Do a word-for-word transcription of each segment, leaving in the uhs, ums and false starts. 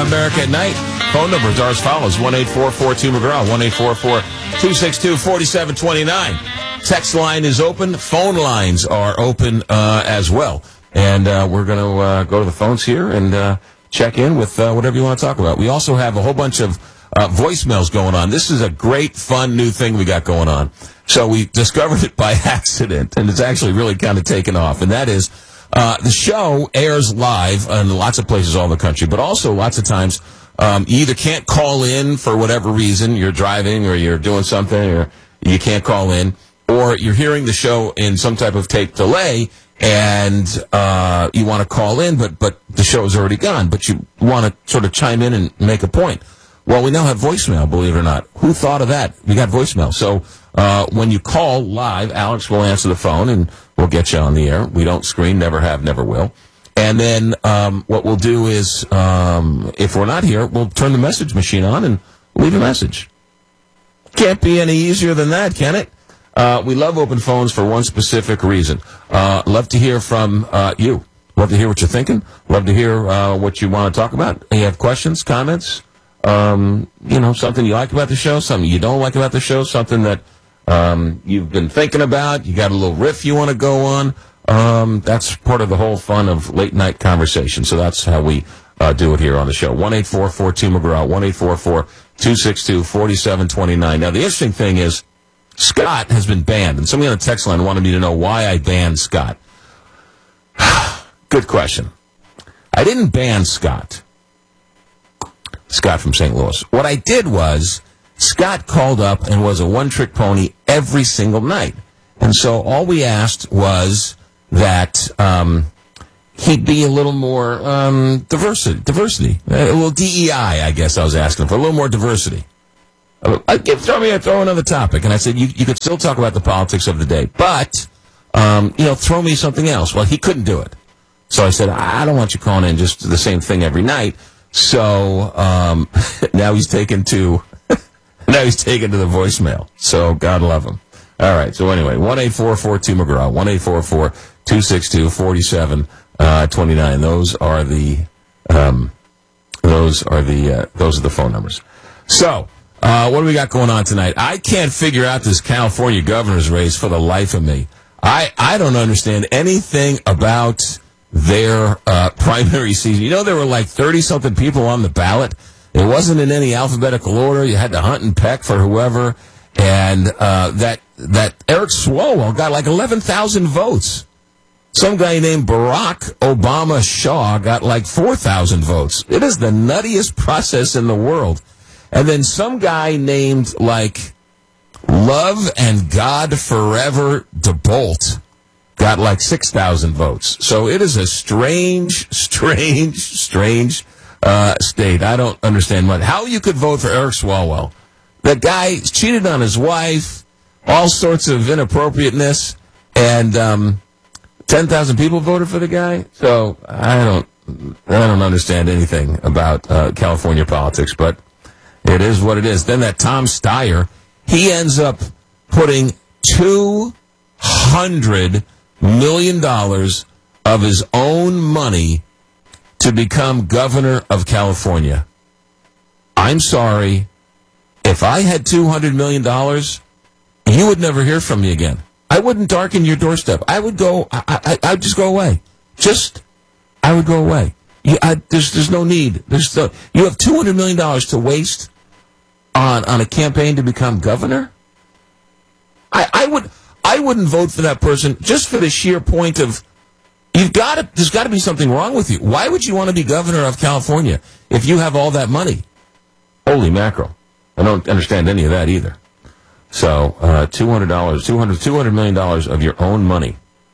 America at Night. Phone numbers are as follows. one eight four four two McGraw. one eight four four two six two four seven two nine. Text line is open. Phone lines are open uh, as well. And uh, we're going to uh, go to the phones here and uh, check in with uh, whatever you want to talk about. We also have a whole bunch of uh, voicemails going on. This is a great, fun, new thing we got going on. So we discovered it by accident, and it's actually really kind of taken off. And that is, uh, the show airs live in lots of places all over the country, but also lots of times um, you either can't call in for whatever reason. You're driving or you're doing something or you can't call in, or you're hearing the show in some type of tape delay, and uh, you want to call in, but, but the show's already gone, but you want to sort of chime in and make a point. Well, we now have voicemail, believe it or not. Who thought of that? We got voicemail. So uh, when you call live, Alex will answer the phone, and we'll get you on the air. We don't screen, never have, never will. And then um, what we'll do is, um, if we're not here, we'll turn the message machine on and leave a message. Can't be any easier than that, can it? Uh, we love open phones for one specific reason. Uh, love to hear from uh, you. Love to hear what you're thinking. Love to hear uh, what you want to talk about. You have questions, comments? Um, you know, something you like about the show, something you don't like about the show, something that um, you've been thinking about, you got a little riff you want to go on. Um, that's part of the whole fun of late night conversation. So that's how we uh, do it here on the show. one eight four four two McGraw, one eight four four two six two four seven two nine. Now, the interesting thing is, Scott has been banned, and somebody on the text line wanted me to know why I banned Scott. Good question. I didn't ban Scott. Scott from Saint Louis. What I did was, Scott called up and was a one-trick pony every single night. And so all we asked was that um, he'd be a little more um, diversity, diversity, a little D E I, I guess I was asking for, a little more diversity. I'd give, throw me, throw another topic. And I said, you, you could still talk about the politics of the day, but, um, you know, throw me something else. Well, he couldn't do it. So I said, I don't want you calling in just the same thing every night. So, um, now he's taken to, now he's taken to the voicemail. So God love him. All right. So anyway, one eight four four two McGraw, one eight four four two six two four seven two nine. Those are the, um, those are the, uh, those are the phone numbers. So, uh, what do we got going on tonight? I can't figure out this California governor's race for the life of me. I, I don't understand anything about their uh, primary season. You know, there were like thirty-something people on the ballot. It wasn't in any alphabetical order. You had to hunt and peck for whoever. And uh, that that Eric Swalwell got like eleven thousand votes. Some guy named Barack Obama Shaw got like four thousand votes. It is the nuttiest process in the world. And then some guy named like Love and God Forever DeBolt got like six thousand votes. So it is a strange, strange, strange uh, state. I don't understand much. How you could vote for Eric Swalwell. The guy cheated on his wife, all sorts of inappropriateness, and um, ten thousand people voted for the guy. So I don't, I don't understand anything about uh, California politics, but it is what it is. Then that Tom Steyer, he ends up putting two hundred million dollars of his own money to become governor of California. I'm sorry. If I had two hundred million dollars, you would never hear from me again. I wouldn't darken your doorstep. I would go, I, I, I'd just go away. Just, I would go away. You, I, there's, there's no need. There's no, you have two hundred million dollars to waste on, on a campaign to become governor? I, I would, I wouldn't vote for that person just for the sheer point of, you've got to, there's got to be something wrong with you. Why would you want to be governor of California if you have all that money? Holy mackerel. I don't understand any of that either. So, uh, two hundred dollars, two hundred, two hundred million dollars of your own money.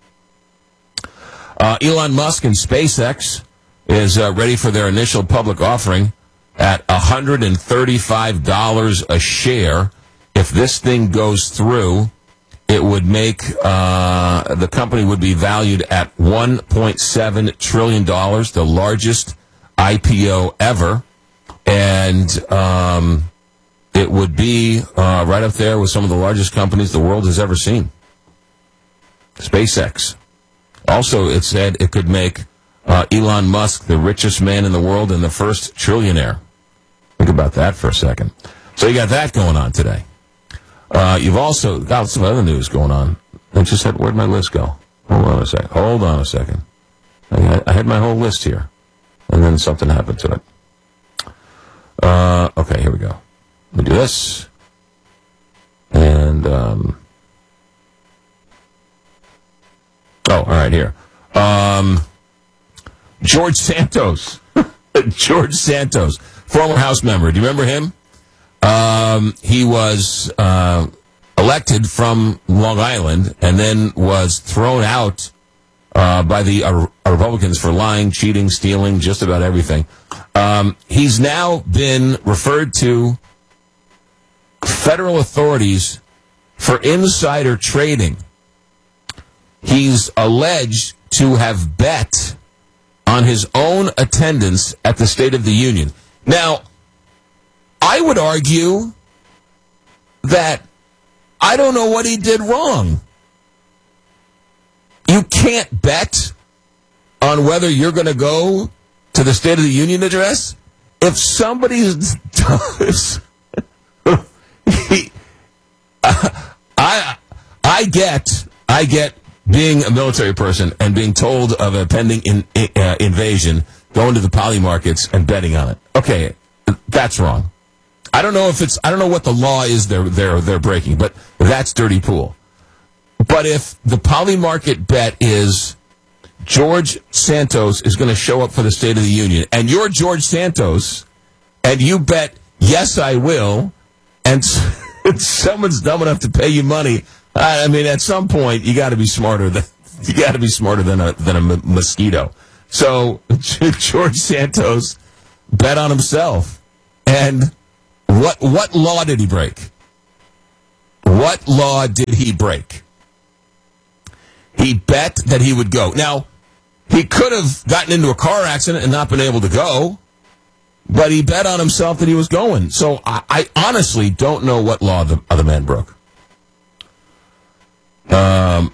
Uh, Elon Musk and SpaceX is uh, ready for their initial public offering at one hundred thirty-five dollars a share. If this thing goes through, it would make, uh, the company would be valued at one point seven trillion dollars, the largest I P O ever. And, um, it would be uh, right up there with some of the largest companies the world has ever seen. SpaceX. Also, it said it could make Uh, Elon Musk, the richest man in the world and the first trillionaire. Think about that for a second. So you got that going on today. Uh, you've also got some other news going on. I just had, where'd my list go? Hold on a second. Hold on a second. I, I had my whole list here. And then something happened to it. Uh, okay, here we go. Let me do this. And, um, oh, all right, here. Um, George Santos. George Santos, former House member. Do you remember him? Um, he was uh, elected from Long Island and then was thrown out uh, by the uh, Republicans for lying, cheating, stealing, just about everything. Um, he's now been referred to federal authorities for insider trading. He's alleged to have bet on his own attendance at the State of the Union. Now, I would argue that I don't know what he did wrong. You can't bet on whether you're going to go to the State of the Union address. If somebody does, he, I, I get, I get being a military person and being told of a pending in, uh, invasion, going to the poly markets and betting on it. Okay, that's wrong. I don't know if it's, I don't know what the law is they're, they're, they're breaking, but that's dirty pool. But if the poly market bet is George Santos is going to show up for the State of the Union, and you're George Santos, and you bet, yes, I will, and someone's dumb enough to pay you money, I mean, at some point, you got to be smarter than, you got to be smarter than a, than a m- mosquito. So, George Santos bet on himself. And what, what law did he break? What law did he break? He bet that he would go. Now, he could have gotten into a car accident and not been able to go, but he bet on himself that he was going. So I, I honestly don't know what law the other man broke. Um,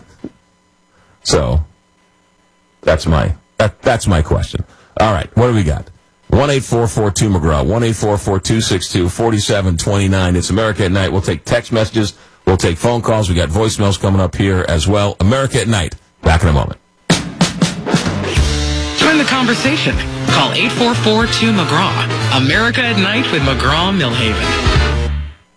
so that's my, that, that's my question. All right. What do we got? one eight four four two McGraw, one eight four four two six two four seven two nine. It's America at Night. We'll take text messages. We'll take phone calls. We got voicemails coming up here as well. America at Night. Back in a moment. Join the conversation. Call eight four four two McGraw. America at Night with McGraw Millhaven.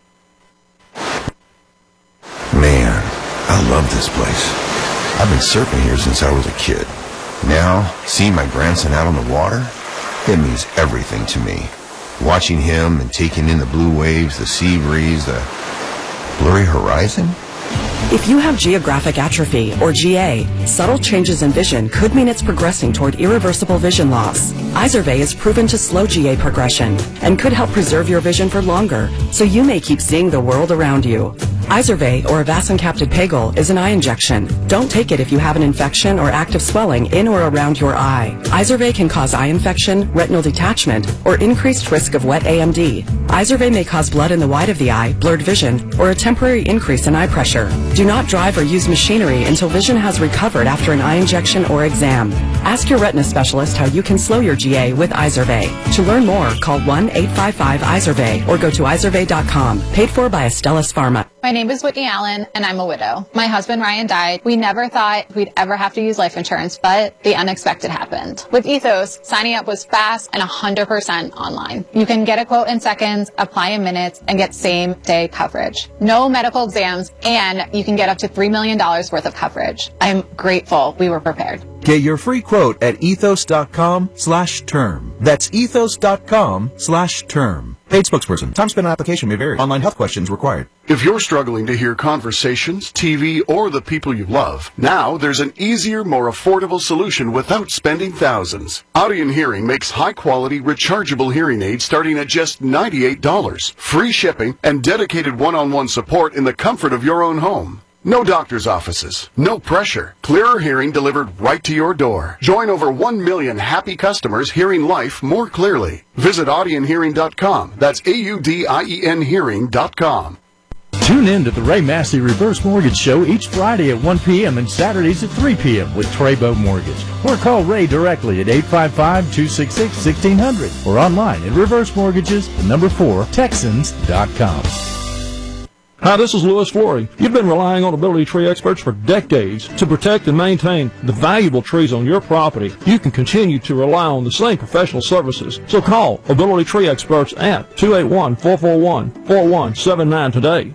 Man, I love this place. I've been surfing here since I was a kid. Now, seeing my grandson out on the water, it means everything to me. Watching him and taking in the blue waves, the sea breeze, the blurry horizon. If you have geographic atrophy, or G A, subtle changes in vision could mean it's progressing toward irreversible vision loss. Izervay is proven to slow G A progression and could help preserve your vision for longer, so you may keep seeing the world around you. Izervay, or avacincaptad pegol, is an eye injection. Don't take it if you have an infection or active swelling in or around your eye. Izervay can cause eye infection, retinal detachment, or increased risk of wet A M D. Izervay may cause blood in the white of the eye, blurred vision, or a temporary increase in eye pressure. Do not drive or use machinery until vision has recovered after an eye injection or exam. Ask your retina specialist how you can slow your G A with Izervay. To learn more, call one eight five five Izervay or go to izervay dot com. Paid for by Astellas Pharma. My name is Whitney Allen, and I'm a widow. My husband, Ryan, died. We never thought we'd ever have to use life insurance, but the unexpected happened. With Ethos, signing up was fast and one hundred percent online. You can get a quote in seconds, apply in minutes, and get same-day coverage. No medical exams, and you can get up to three million dollars worth of coverage. I'm grateful we were prepared. Get your free quote at ethos.com slash term. That's ethos.com slash term. Paid spokesperson. Time spent on application may vary. Online health questions required. If you're struggling to hear conversations, T V, or the people you love, now there's an easier, more affordable solution without spending thousands. Audion Hearing makes high-quality, rechargeable hearing aids starting at just ninety-eight dollars. Free shipping and dedicated one-on-one support in the comfort of your own home. No doctor's offices, no pressure. Clearer hearing delivered right to your door. Join over one million happy customers hearing life more clearly. Visit audion hearing dot com. That's A U D I E N hearing dot com. Tune in to the Ray Massey Reverse Mortgage Show each Friday at one p.m. and Saturdays at three p.m. with Treybo Mortgage. Or call Ray directly at eight five five, two six six, one six zero zero or online at reverse mortgages, the number four, Texans dot com. Hi, this is Louis Flory. You've been relying on Ability Tree Experts for decades to protect and maintain the valuable trees on your property. You can continue to rely on the same professional services. So call Ability Tree Experts at two eight one, four four one, four one seven nine today.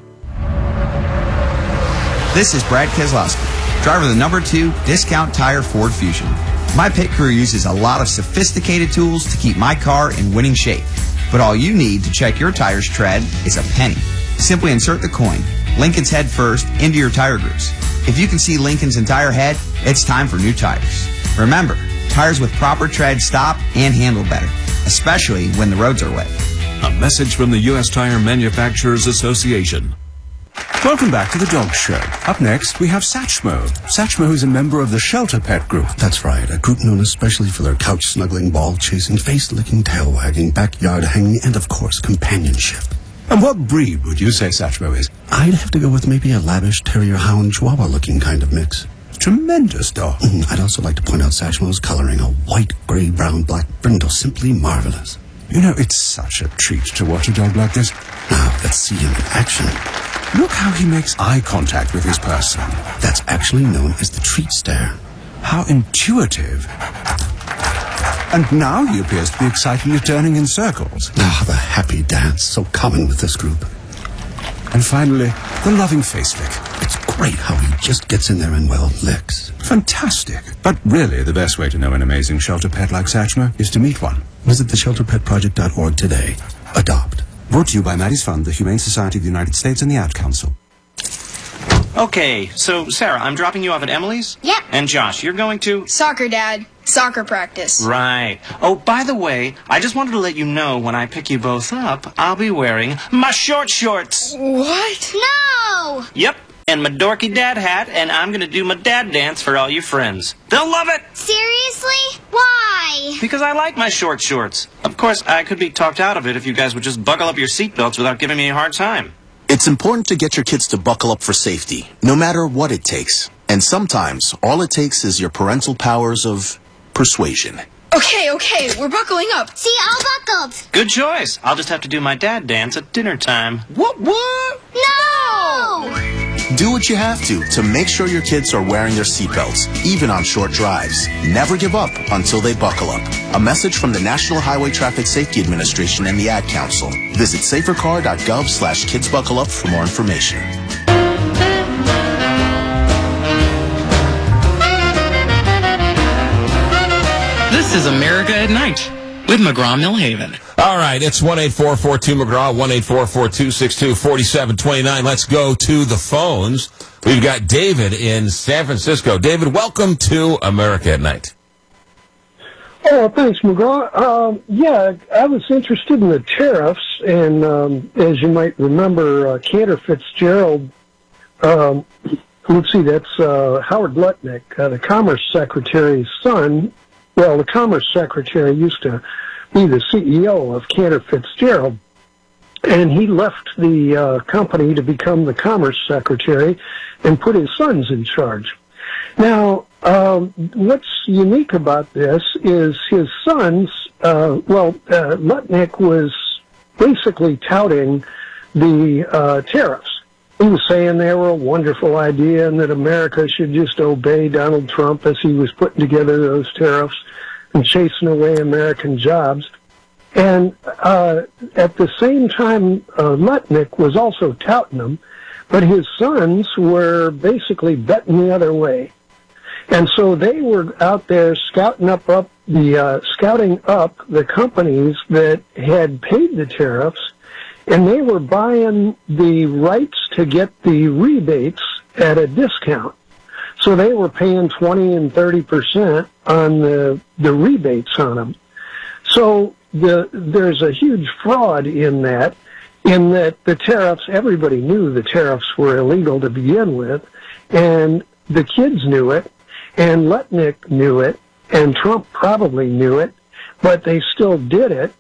This is Brad Keselowski, driver of the number two Discount Tire Ford Fusion. My pit crew uses a lot of sophisticated tools to keep my car in winning shape. But all you need to check your tire's tread is a penny. Simply insert the coin, Lincoln's head first, into your tire grooves. If you can see Lincoln's entire head, it's time for new tires. Remember, tires with proper tread stop and handle better, especially when the roads are wet. A message from the U S Tire Manufacturers Association. Welcome back to the Dog Show. Up next, we have Satchmo. Satchmo is a member of the Shelter Pet Group. That's right, a group known especially for their couch-snuggling, ball-chasing, face-licking, tail-wagging, backyard-hanging, and, of course, companionship. And what breed would you say Satchmo is? I'd have to go with maybe a lavish terrier hound chihuahua-looking kind of mix. Tremendous dog. Mm, I'd also like to point out Satchmo's coloring, a white, gray, brown, black brindle, simply marvelous. You know, it's such a treat to watch a dog like this. Now, let's see him in action. Look how he makes eye contact with his person. That's actually known as the treat stare. How intuitive. And now he appears to be excitedly turning in circles. Ah, the happy dance, so common with this group. And finally, the loving face lick. It's great how he just gets in there and, well, licks. Fantastic. But really, the best way to know an amazing shelter pet like Satchmo is to meet one. Visit the shelter pet project dot org today. Adopt. Brought to you by Maddie's Fund, the Humane Society of the United States, and the Ad Council. Okay, so Sarah, I'm dropping you off at Emily's? Yep. And Josh, you're going to? Soccer, Dad. Soccer practice. Right. Oh, by the way, I just wanted to let you know when I pick you both up, I'll be wearing my short shorts. What? No! Yep. And my dorky dad hat, and I'm going to do my dad dance for all you friends. They'll love it! Seriously? Why? Because I like my short shorts. Of course, I could be talked out of it if you guys would just buckle up your seatbelts without giving me a hard time. It's important to get your kids to buckle up for safety, no matter what it takes. And sometimes, all it takes is your parental powers of persuasion. Okay, okay, we're buckling up. See, all buckled. Good choice. I'll just have to do my dad dance at dinner time. What, what? No! Do what you have to to make sure your kids are wearing their seatbelts, even on short drives. Never give up until they buckle up. A message from the National Highway Traffic Safety Administration and the Ad Council. Visit safercar.gov slash kidsbuckleup for more information. This is America at Night with McGraw-Millhaven. All right, it's one eight four four two McGraw, one eight four four two six two four seven two nine. Let's go to the phones. We've got David in San Francisco. David, welcome to America at Night. Oh, thanks, McGraw. Um, yeah, I was interested in the tariffs, and um, as you might remember, uh, Cantor Fitzgerald, um, let's see, that's uh, Howard Lutnick, uh, the Commerce Secretary's son. Well, the Commerce Secretary used to be the C E O of Cantor Fitzgerald, and he left the uh, company to become the Commerce Secretary and put his sons in charge. Now, um, what's unique about this is his sons, uh, well, uh, Lutnick was basically touting the uh, tariffs. He was saying they were a wonderful idea and that America should just obey Donald Trump as he was putting together those tariffs and chasing away American jobs. And uh, at the same time, uh, Lutnick was also touting them, but his sons were basically betting the other way. And so they were out there scouting up, up the uh, scouting up the companies that had paid the tariffs, and they were buying the rights to get the rebates at a discount. So they were paying twenty and thirty percent on the the rebates on them. So the there's a huge fraud in that, in that the tariffs, everybody knew the tariffs were illegal to begin with, and the kids knew it, and Lutnick knew it, and Trump probably knew it, but they still did it.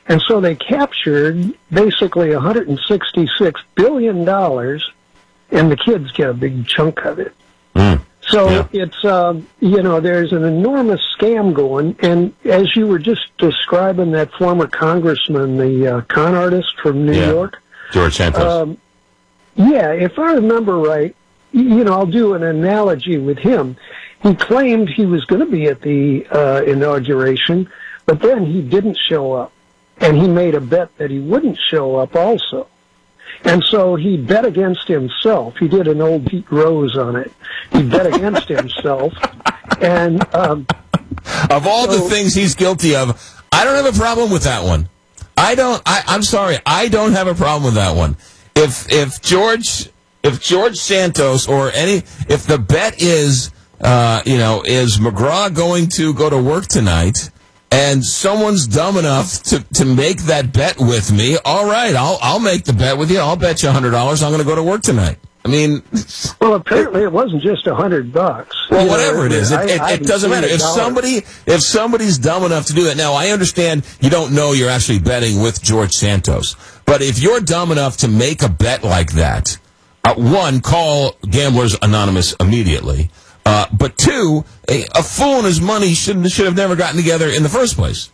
And so they captured basically one hundred sixty-six billion dollars, and the kids get a big chunk of it. Mm. So Yeah. it's, um, you know, there's an enormous scam going. And as you were just describing that former congressman, the uh, con artist from New Yeah. York. George Santos. Um, yeah, if I remember right, y- you know, I'll do an analogy with him. He claimed he was going to be at the uh, inauguration, but then he didn't show up. And he made a bet that he wouldn't show up also. And so he bet against himself. He did an old Pete Rose on it. He bet against himself. And um, of all so, the things he's guilty of, I don't have a problem with that one. I don't. I, I'm sorry. I don't have a problem with that one. If if George if George Santos or any if the bet is uh, you know is McGraw going to go to work tonight, and someone's dumb enough to, to make that bet with me, all right, I'll I'll make the bet with you. I'll bet you a hundred dollars I'm going to go to work tonight. I mean, well, apparently it wasn't just a hundred bucks. well, You whatever know, it is, it, I- it, I it doesn't haven't matter. seen If a dollar. somebody if somebody's dumb enough to do that, now I understand you don't know you're actually betting with George Santos, but if you're dumb enough to make a bet like that, uh, one, call Gamblers Anonymous immediately. Uh, but two, a, a fool and his money should should have never gotten together in the first place.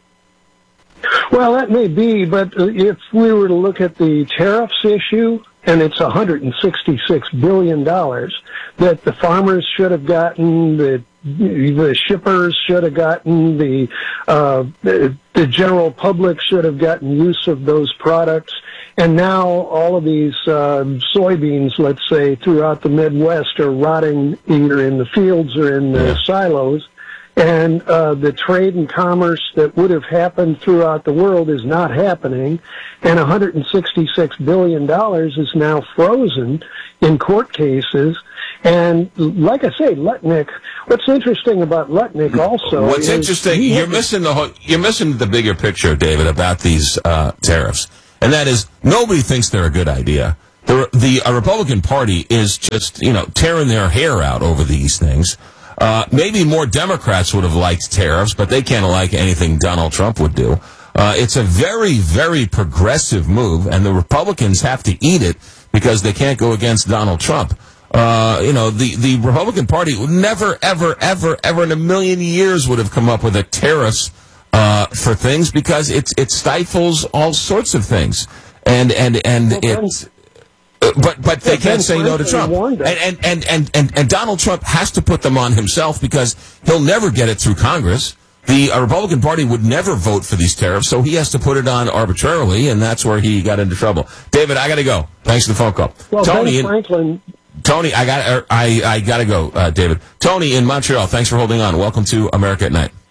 Well, that may be, but uh, if we were to look at the tariffs issue, and it's one hundred sixty-six billion dollars that the farmers should have gotten, the the shippers should have gotten, the, uh, the the general public should have gotten use of those products, and now all of these uh, soybeans, let's say, throughout the Midwest are rotting either in the fields or in the silos. And uh, the trade and commerce that would have happened throughout the world is not happening, and one hundred sixty-six billion dollars is now frozen in court cases. And like I say, Lutnick, what's interesting about Lutnick also What's is interesting, he you're had- missing the whole, you're missing the bigger picture, David, about these uh, tariffs, and that is nobody thinks they're a good idea. The the uh, Republican Party is just you know tearing their hair out over these things. Uh, maybe more Democrats would have liked tariffs, but they can't like anything Donald Trump would do. Uh, it's a very, very progressive move, and the Republicans have to eat it because they can't go against Donald Trump. Uh, you know, the, the Republican Party would never, ever, ever, ever in a million years would have come up with a tariffs uh, for things because it's it stifles all sorts of things, and and and Well, Ben- it's. Uh, But but they Yeah, can't Ben say no to Franklin Trump, warned and us. and, and, and, and and Donald Trump has to put them on himself because he'll never get it through Congress. The uh, Republican Party would never vote for these tariffs, so he has to put it on arbitrarily, and that's where he got into trouble. David, I got to go. Thanks for the phone call. Well, Tony, Ben in, Franklin, Tony, I got er, I I got to go. Uh, David, Tony in Montreal. Thanks for holding on. Welcome to America at Night.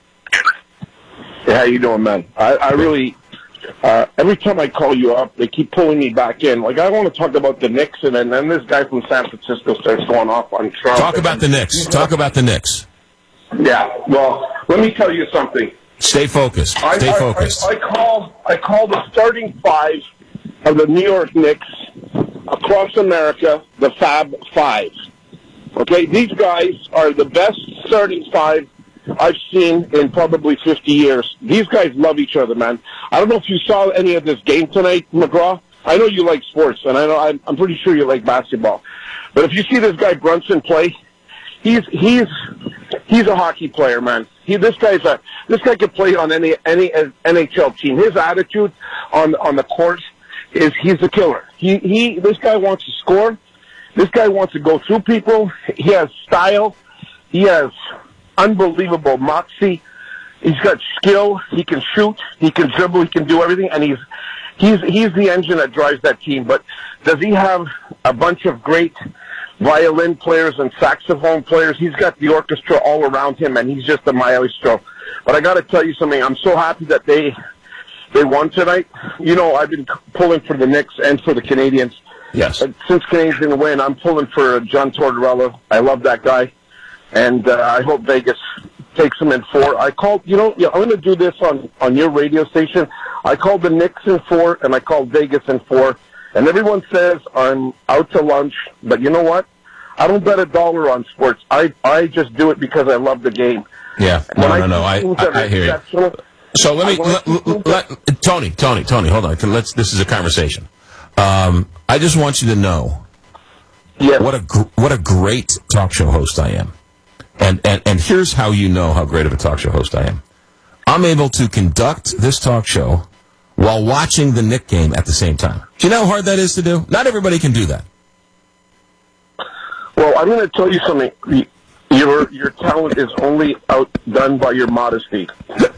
Hey, how you doing, man? I, I really, uh, every time I call you up, they keep pulling me back in. Like, I want to talk about the Knicks, and then, then this guy from San Francisco starts going off on Trump. Talk about the Knicks. Talk about the Knicks. Yeah, well, let me tell you something. Stay focused. I, Stay I, focused. I, I call I call the starting five of the New York Knicks across America the Fab Five. Okay, these guys are the best starting five I've seen in probably fifty years. These guys love each other, man. I don't know if you saw any of this game tonight, McGraw. I know you like sports, and I know I'm, I'm pretty sure you like basketball. But if you see this guy Brunson play, he's he's he's a hockey player, man. He this guy's a this guy could play on any any N H L team. His attitude on on the court is he's a killer. He he this guy wants to score. This guy wants to go through people. He has style. He has unbelievable moxie. He's got skill. He can shoot. He can dribble. He can do everything. And he's he's he's the engine that drives that team. But does he have a bunch of great violin players and saxophone players? He's got the orchestra all around him, and he's just a maestro. But I got to tell you something. I'm so happy that they they won tonight. You know, I've been pulling for the Knicks and for the Canadians. Yes. But since Canadians didn't win, I'm pulling for John Tortorella. I love that guy. And uh, I hope Vegas takes him in four. I called, you know, I'm going to do this on, on your radio station. I called the Knicks in four, and I called Vegas in four. And everyone says I'm out to lunch, but you know what? I don't bet a dollar on sports. I I just do it because I love the game. Yeah. When No, I no, no. see I, teams that I, are I hear you. exceptional- So let me, let, let, let, Tony, Tony, Tony, hold on. Let's. This is a conversation. Um, I just want you to know yes. what a gr- what a great talk show host I am, and, and and here's how you know how great of a talk show host I am. I'm able to conduct this talk show while watching the Knick game at the same time. Do you know how hard that is to do? Not everybody can do that. Well, I'm going to tell you something. Your your talent is only outdone by your modesty.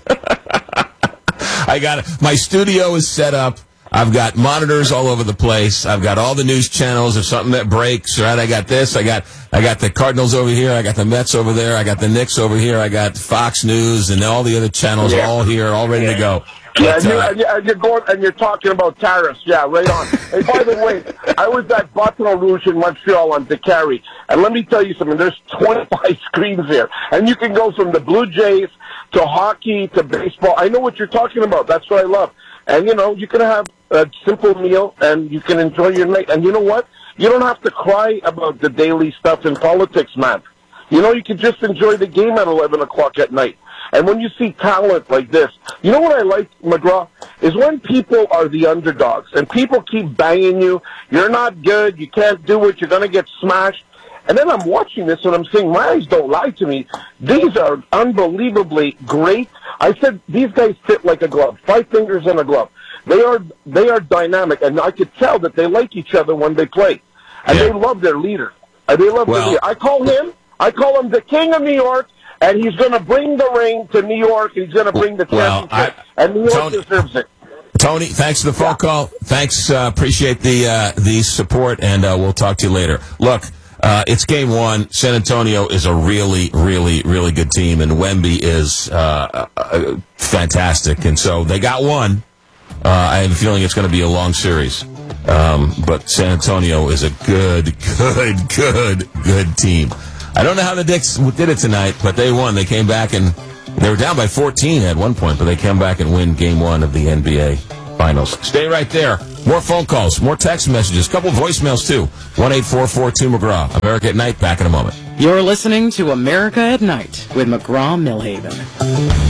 I got it. My studio is set up. I've got monitors all over the place. I've got all the news channels. If something that breaks, right? I got this. I got I got the Cardinals over here. I got the Mets over there. I got the Knicks over here. I got Fox News and all the other channels Yeah. all here, all ready to go. Yeah, But, and, you're, uh, and, you're, and you're going and you're talking about tariffs. Yeah, right on. And by the way, I was at Baton Rouge in Montreal on DeCarry, and let me tell you something. There's twenty-five screens here, and you can go from the Blue Jays to hockey to baseball. I know what you're talking about. That's what I love. And you know, you can have a simple meal, and you can enjoy your night. And you know what? You don't have to cry about the daily stuff in politics, man. You know, you can just enjoy the game at eleven o'clock at night. And when you see talent like this, you know what I like, McGraw, is when people are the underdogs and people keep banging you, you're not good, you can't do it, you're going to get smashed. And then I'm watching this and I'm saying, my eyes don't lie to me. These are unbelievably great. I said, these guys fit like a glove, five fingers in a glove. They are they are dynamic, and I could tell that they like each other when they play. And Yeah. they love their leader. And they love Well- their leader. I call him, I call him the king of New York. And he's going to bring the ring to New York. He's going to bring the Well, championship. I- and New York Tony- deserves it. Tony, thanks for the phone call. Thanks, uh, appreciate the uh, the support, and uh, we'll talk to you later. Look, uh, it's game one. San Antonio is a really, really, really good team, and Wemby is uh, uh, fantastic. And so they got one. Uh, I have a feeling it's going to be a long series. Um, but San Antonio is a good, good, good, good team. I don't know how the Knicks did it tonight, but they won. They came back, and they were down by fourteen at one point, but they came back and win game one of the N B A Finals. Stay right there. More phone calls, more text messages, a couple voicemails, too. one eight four four two McGraw. America at Night, back in a moment. You're listening to America at Night with McGraw Millhaven.